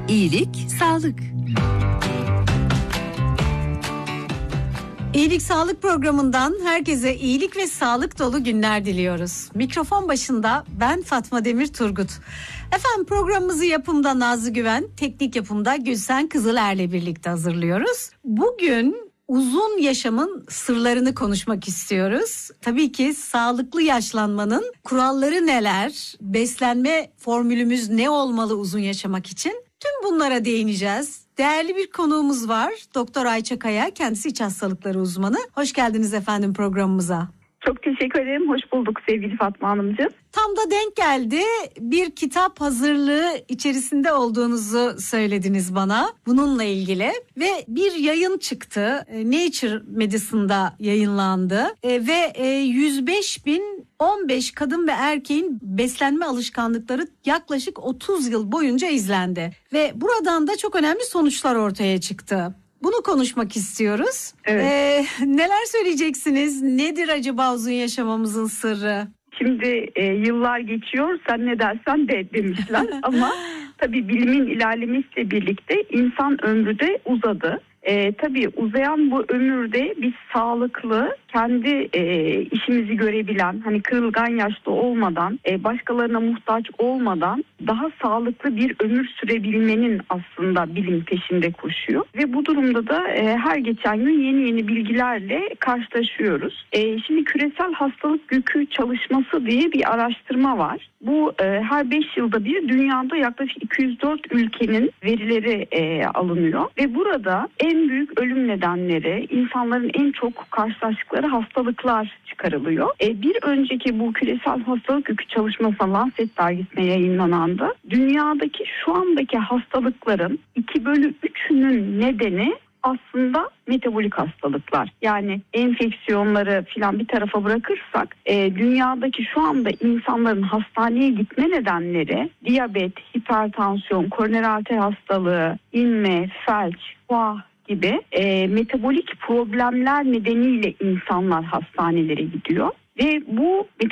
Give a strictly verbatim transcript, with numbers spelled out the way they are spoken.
İyilik, sağlık. İyilik Sağlık programından herkese iyilik ve sağlık dolu günler diliyoruz. Mikrofon başında ben Fatma Demir Turgut. Efendim programımızı yapımda Nazlı Güven, teknik yapımda Gülsen Kızıler'le birlikte hazırlıyoruz. Bugün uzun yaşamın sırlarını konuşmak istiyoruz. Tabii ki sağlıklı yaşlanmanın kuralları neler? Beslenme formülümüz ne olmalı uzun yaşamak için? Tüm bunlara değineceğiz. Değerli bir konuğumuz var. Doktor Ayça Kaya, kendisi iç hastalıkları uzmanı. Hoş geldiniz efendim programımıza. Çok teşekkür ederim. Hoş bulduk sevgili Fatma Hanımcığım. Tam da denk geldi. Bir kitap hazırlığı içerisinde olduğunuzu söylediniz bana bununla ilgili. Ve bir yayın çıktı. Nature Medicine'da yayınlandı. Ve yüz beş bin on beş kadın ve erkeğin beslenme alışkanlıkları yaklaşık otuz yıl boyunca izlendi. Ve buradan da çok önemli sonuçlar ortaya çıktı. Bunu konuşmak istiyoruz. Evet. Ee, neler söyleyeceksiniz? Nedir acaba uzun yaşamamızın sırrı? Şimdi e, yıllar geçiyor, sen ne dersen de demişler ama tabii bilimin ilerlemesiyle birlikte insan ömrü de uzadı. E, tabii uzayan bu ömürde biz sağlıklı, kendi e, işimizi görebilen, hani kırılgan yaşta olmadan, e, başkalarına muhtaç olmadan daha sağlıklı bir ömür sürebilmenin aslında bilim peşinde koşuyor. Ve bu durumda da e, her geçen gün yeni yeni bilgilerle karşılaşıyoruz. E, şimdi küresel hastalık yükü çalışması diye bir araştırma var. Bu e, her beş yılda bir dünyada yaklaşık iki yüz dört ülkenin verileri e, alınıyor. Ve burada en büyük ölüm nedenleri, insanların en çok karşılaştıkları hastalıklar çıkarılıyor. E, bir önceki bu küresel hastalık yükü çalışması Lancet dergisine yayınlanandı. Dünyadaki şu andaki hastalıkların iki bölü üçünün nedeni aslında metabolik hastalıklar. Yani enfeksiyonları filan bir tarafa bırakırsak e, dünyadaki şu anda insanların hastaneye gitme nedenleri diyabet, hipertansiyon, koroner arter hastalığı, inme, felç, kuah gibi e, metabolik problemler nedeniyle insanlar hastanelere gidiyor. Ve bu